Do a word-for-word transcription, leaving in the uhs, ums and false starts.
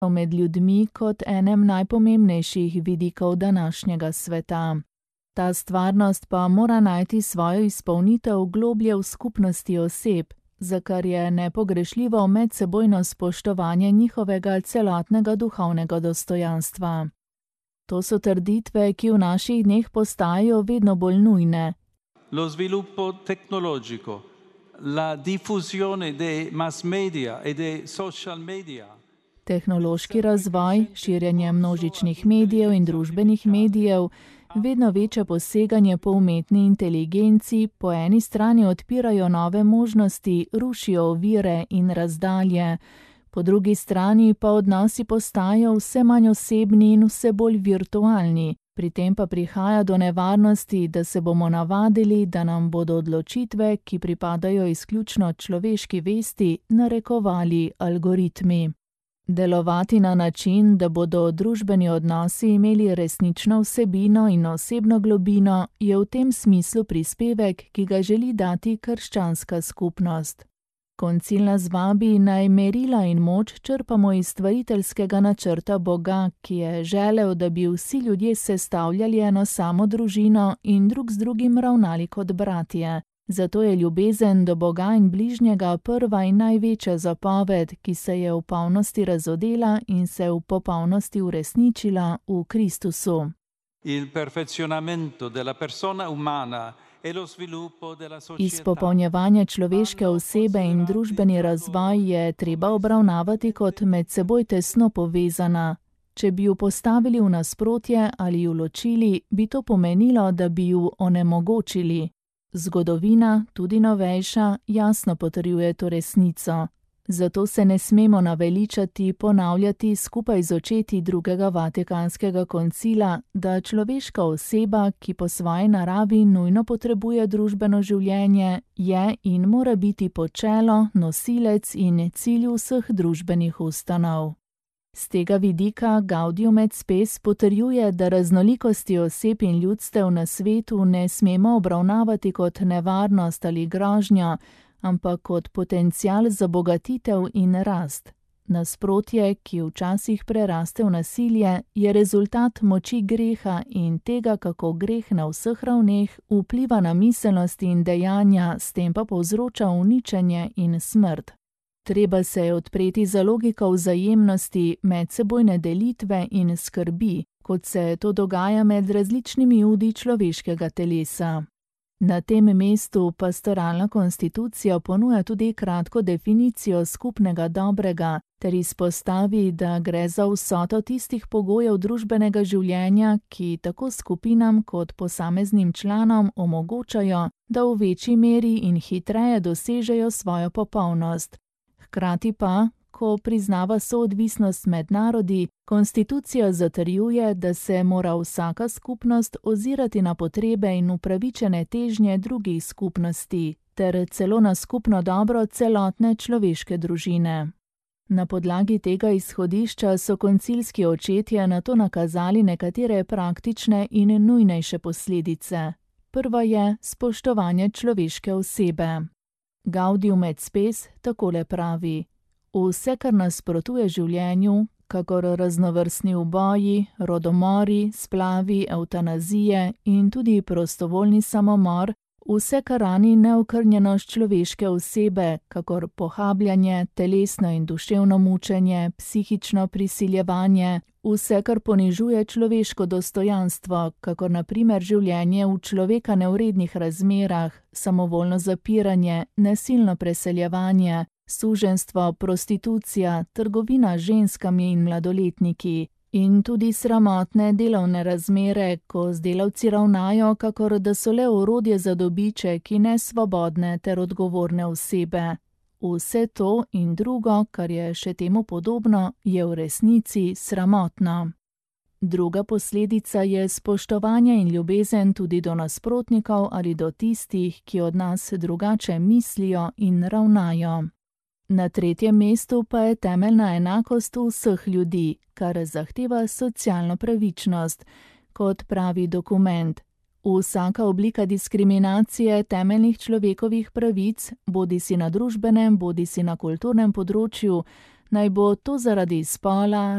med ljudmi kot enem najpomembnejših vidikov današnjega sveta. Ta stvarnost pa mora najti svojo izpolnitev globlje v skupnosti oseb, za kar je nepogrešljivo medsebojno spoštovanje njihovega celotnega duhovnega dostojanstva. To so trditve, ki v naših dneh postajajo vedno bolj nujne. Lo sviluppo tecnologico, la diffusione dei mass media e dei social media. Tehnološki razvoj, širjenje množičnih medijev in družbenih medijev, vedno večje poseganje po umetni inteligenci po eni strani odpirajo nove možnosti, rušijo ovire in razdalje, po drugi strani pa odnosi postajajo vse manj osebni in vse bolj virtualni, pri tem pa prihaja do nevarnosti, da se bomo navadili, da nam bodo odločitve, ki pripadajo izključno človeški vesti, narekovali algoritmi. Delovati na način, da bodo družbeni odnosi imeli resnično vsebino in osebno globino, je v tem smislu prispevek, ki ga želi dati krščanska skupnost. Koncil nas vabi, naj merila in moč črpamo iz stvariteljskega načrta Boga, ki je želel, da bi vsi ljudje sestavljali eno samo družino in drug z drugim ravnali kot bratje. Zato je ljubezen do Boga in bližnjega prva in največja zapoved, ki se je v polnosti razodela in se v popolnosti uresničila v Kristusu. Il perfezionamento della persona umana e lo sviluppo della società. Izpopolnjevanje človeške osebe in družbeni razvoj je treba obravnavati kot med seboj tesno povezana. Če bi ju postavili v nasprotje ali ju ločili, bi to pomenilo, da bi ju onemogočili. Zgodovina, tudi novejša, jasno potrjuje to resnico. Zato se ne smemo naveličati ponavljati skupaj z očeti drugega Vatikanskega koncila, da človeška oseba, ki po svoji naravi nujno potrebuje družbeno življenje, je in mora biti počelo, nosilec in cilj vseh družbenih ustanov. Z tega vidika Gaudium et Spes potrjuje, da raznolikosti oseb in ljudstev na svetu ne smemo obravnavati kot nevarnost ali grožnjo, ampak kot potencial za bogatitev in rast. Nasprotje, ki včasih preraste v nasilje, je rezultat moči greha in tega, kako greh na vseh ravneh vpliva na miselnost in dejanja, s tem pa povzroča uničenje in smrt. Treba se je odpreti za logiko vzajemnosti, medsebojne delitve in skrbi, kot se to dogaja med različnimi udi človeškega telesa. Na tem mestu pastoralna konstitucija ponuja tudi kratko definicijo skupnega dobrega, ter izpostavi, da gre za vsoto tistih pogojev družbenega življenja, ki tako skupinam kot posameznim članom omogočajo, da v večji meri in hitreje dosežejo svojo popolnost. Hkrati pa, ko priznava soodvisnost med narodi, konstitucija zatrjuje, da se mora vsaka skupnost ozirati na potrebe in upravičene težnje drugih skupnosti, ter celo na skupno dobro celotne človeške družine. Na podlagi tega izhodišča so koncilski očetje nato nakazali nekatere praktične in nujnejše posledice. Prva je spoštovanje človeške osebe. Gaudium et Spes takole pravi: vse, kar nasprotuje življenju, kakor raznovrstni uboji, rodomori, splavi, evtanazije in tudi prostovoljni samomor, vse, kar rani neokrnjenost človeške osebe, kakor pohabljanje, telesno in duševno mučenje, psihično prisiljevanje, vse, kar ponižuje človeško dostojanstvo, kakor na primer življenje v človeka nevrednih razmerah, samovoljno zapiranje, nasilno preseljevanje, suženjstvo, prostitucija, trgovina z ženskami in mladoletniki in tudi sramotne delovne razmere, ko z delavci ravnajo, kakor da so le orodje za dobiček in nesvobodne ter odgovorne osebe. Vse to in drugo, kar je še temu podobno, je v resnici sramotno. Druga posledica je spoštovanje in ljubezen tudi do nasprotnikov ali do tistih, ki od nas drugače mislijo in ravnajo. Na tretjem mestu pa je temeljna enakost vseh ljudi, kar zahteva socialno pravičnost, kot pravi dokument. Vsaka oblika diskriminacije temeljnih človekovih pravic, bodisi na družbenem, bodisi na kulturnem področju, naj bo to zaradi spola,